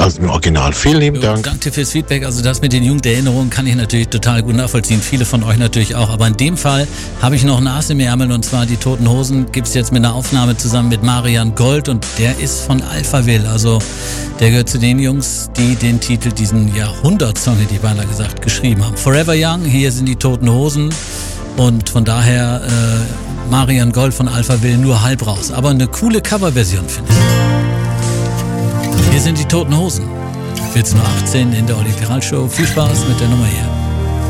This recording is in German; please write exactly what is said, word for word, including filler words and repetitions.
als im Original. Vielen lieben Dank. Danke fürs Feedback. Also das mit den Jugenderinnerungen kann ich natürlich total gut nachvollziehen. Viele von euch natürlich auch. Aber in dem Fall habe ich noch ein Ass im Ärmel, und zwar die Toten Hosen gibt es jetzt mit einer Aufnahme zusammen mit Marian Gold, und der ist von Alphaville. Also der gehört zu den Jungs, die den Titel, diesen Jahrhundertsong, hätte ich beinahe gesagt, geschrieben haben. Forever Young, hier sind die Toten Hosen, und von daher äh, Marian Gold von Alphaville nur halb raus. Aber eine coole Coverversion, finde ich. Hier sind die Toten Hosen. vierzehn Uhr achtzehn in der Olli Piral Show. Viel Spaß mit der Nummer hier.